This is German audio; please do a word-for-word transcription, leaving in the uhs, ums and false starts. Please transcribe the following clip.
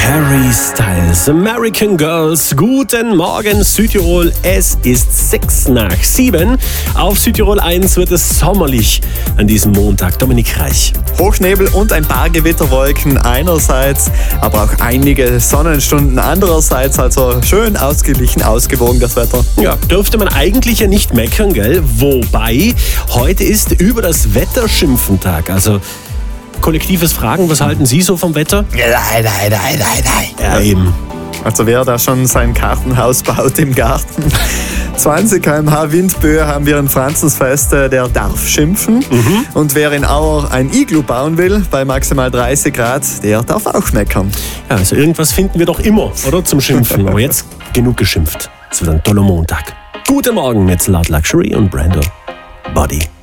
Harry Styles, American Girls. Guten Morgen Südtirol, es ist sechs nach sieben. Auf Südtirol eins wird es sommerlich an diesem Montag. Dominik Reich. Hochnebel und ein paar Gewitterwolken einerseits, aber auch einige Sonnenstunden andererseits. Also schön ausgeglichen, ausgewogen das Wetter. Ja, dürfte man eigentlich ja nicht meckern, gell? Wobei, heute ist über das Wetter Schimpfentag. Also kollektives Fragen, was halten Sie so vom Wetter? Nein, nein, nein, nein, nein. Ja, eben. Also wer da schon sein Kartenhaus baut im Garten. zwanzig Kilometer pro Stunde Windböe haben wir in Franzensfest, der darf schimpfen. Mhm. Und wer in Auer ein Iglu bauen will, bei maximal dreißig Grad, der darf auch meckern. Ja, also irgendwas finden wir doch immer, oder? Zum Schimpfen. Aber jetzt genug geschimpft. Es wird ein toller Montag. Guten Morgen mit Loud Luxury und Brando Body.